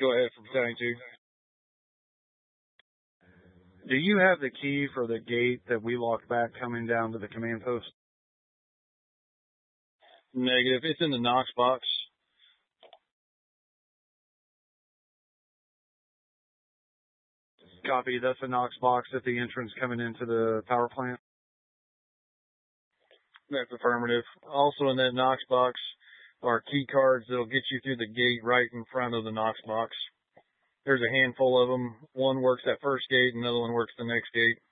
Go ahead for Battalion 2. Do you have the key for the gate that we locked back coming down to the command post? Negative. It's in the Knox box. Copy. That's the Knox box at the entrance coming into the power plant. That's affirmative. Also in that Knox box are key cards that'll get you through the gate right in front of the Knox box. There's a handful of them. One works that first gate, another one works the next gate.